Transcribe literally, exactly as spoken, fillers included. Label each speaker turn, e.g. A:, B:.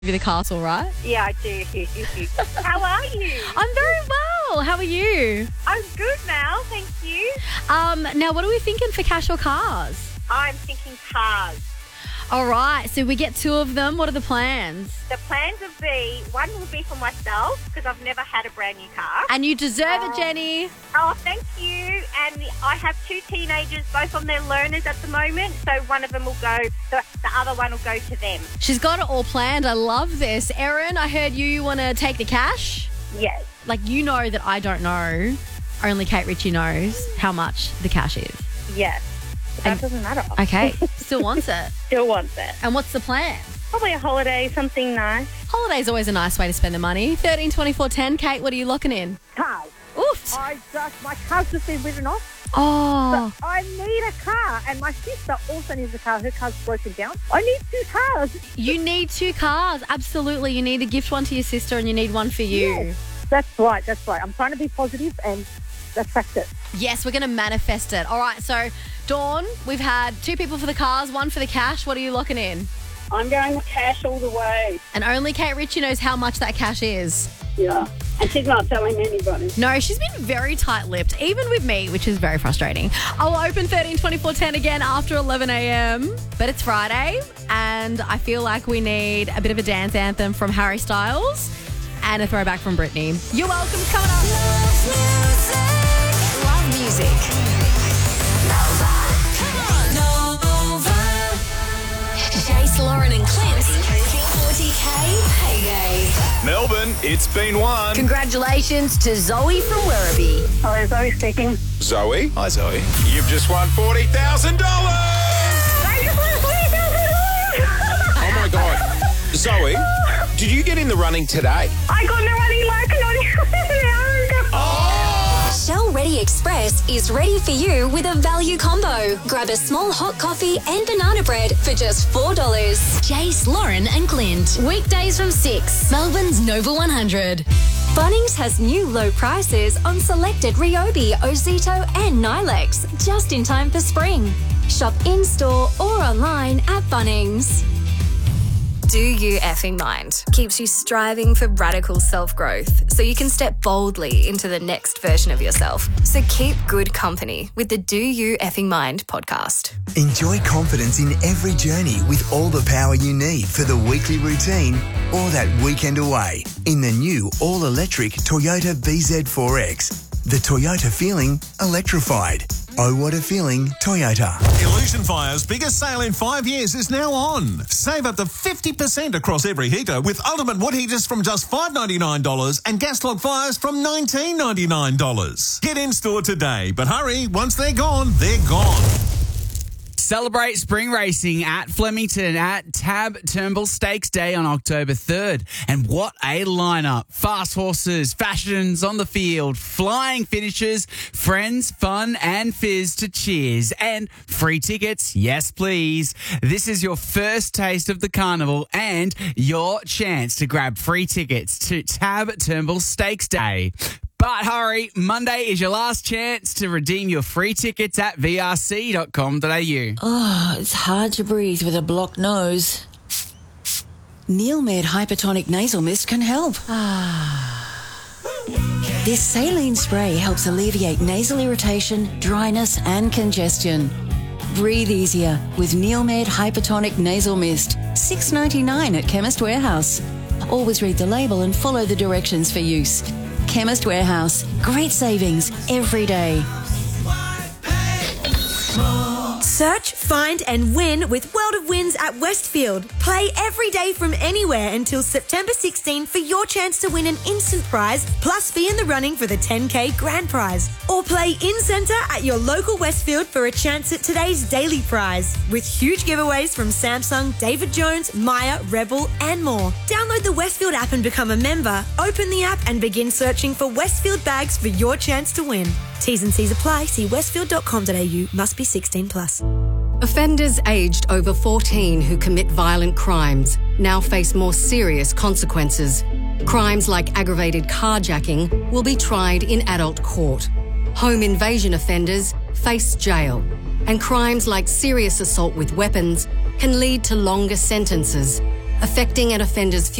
A: the castle, right?
B: Yeah, I do. How are you?
A: I'm very well. How are you?
B: I'm good now, thank you.
A: Um, now, what are we thinking for cash or cars?
B: I'm thinking cars.
A: All right, so we get two of them. What are the plans?
B: The plans would be, one will be for myself because I've never had a brand new car.
A: And you deserve
B: Um,
A: it, Jenny.
B: Oh, thank you. And I have two teenagers, both on their learners at the moment. So one of them will go, the, the other one will go to them.
A: She's got it all planned. I love this. Erin, I heard you want to take the cash.
B: Yes.
A: Like, you know that I don't know. Only Kate Ritchie knows how much the cash is.
B: Yes. But that
A: And-
B: doesn't matter.
A: Okay, still wants it.
B: Still wants it.
A: And what's the plan?
B: Probably a holiday, something nice.
A: Holiday's always a nice way to spend the money. thirteen twenty-four ten. Kate, what are you locking in?
B: Cars.
A: Oof.
B: I just, my car's just been written off.
A: Oh.
B: But I need a car, and my sister also needs a car. Her car's broken down. I need two cars.
A: You need two cars. Absolutely. You need to gift one to your sister and you need one for you.
B: Yes. That's right, that's right. I'm trying to be positive and that's it.
A: Yes, we're going to manifest it. All right, so Dawn, we've had two people for the cars, one for the cash. What are you locking in?
C: I'm going with cash all the way.
A: And only Kate Ritchie knows how much that cash is.
C: Yeah. And she's not telling anybody.
A: No, she's been very tight-lipped, even with me, which is very frustrating. I'll open thirteen twenty-four ten again after eleven a.m. But it's Friday, and I feel like we need a bit of a dance anthem from Harry Styles and a throwback from Britney. You're welcome. It's coming up.
D: Love music. Love music. Nova. Come on. Nova. Jace, Lauren and Clint. King forty K payday.
E: Melbourne, it's been one.
D: Congratulations to Zoe from Werribee.
C: Hello, Zoe speaking.
E: Zoe. Hi, Zoe. You've just won forty thousand dollars.
C: I just won forty thousand dollars.
E: Oh, my God. Zoe, did you get in the running today?
C: I got in the running like only an hour ago.
E: Oh!
D: Shell Ready Express is ready for you with a value combo. Grab a small hot coffee and banana bread for just four dollars. Jace, Lauren and Clint. Weekdays from six. Melbourne's Nova one hundred. Bunnings has new low prices on selected Ryobi, Ozito and Nilex just in time for spring. Shop in-store or online at Bunnings. Do You Effing Mind keeps you striving for radical self-growth so you can step boldly into the next version of yourself. So keep good company with the Do You Effing Mind podcast.
F: Enjoy confidence in every journey with all the power you need for the weekly routine or that weekend away in the new all-electric Toyota B Z four X. The Toyota feeling electrified. Oh, what a feeling, Toyota.
G: Illusion Fire's biggest sale in five years is now on. Save up to fifty percent across every heater with ultimate wood heaters from just five dollars ninety-nine and gas log fires from nineteen dollars ninety-nine. Get in store today, but hurry, once they're gone, they're gone.
H: Celebrate spring racing at Flemington at Tab Turnbull Stakes Day on October third. And what a lineup. Fast horses, fashions on the field, flying finishes, friends, fun and fizz to cheers. And free tickets, yes please. This is your first taste of the carnival and your chance to grab free tickets to Tab Turnbull Stakes Day. But hurry, Monday is your last chance to redeem your free tickets at v r c dot com dot a u.
I: Oh, it's hard to breathe with a blocked nose. Neilmed Hypertonic Nasal Mist can help. This saline spray helps alleviate nasal irritation, dryness and congestion. Breathe easier with Neilmed Hypertonic Nasal Mist. six dollars ninety-nine at Chemist Warehouse. Always read the label and follow the directions for use. Chemist Warehouse. Great savings every day.
J: Search, find and win with World of Wins at Westfield. Play every day from anywhere until September sixteenth for your chance to win an instant prize plus be in the running for the ten K grand prize. Or play in-centre at your local Westfield for a chance at today's daily prize with huge giveaways from Samsung, David Jones, Maya, Rebel and more. Download the Westfield app and become a member. Open the app and begin searching for Westfield bags for your chance to win. T's and C's apply. See westfield dot com dot a u. Must be sixteen plus.
K: Offenders aged over fourteen who commit violent crimes now face more serious consequences. Crimes like aggravated carjacking will be tried in adult court. Home invasion offenders face jail. And crimes like serious assault with weapons can lead to longer sentences. affecting an offender's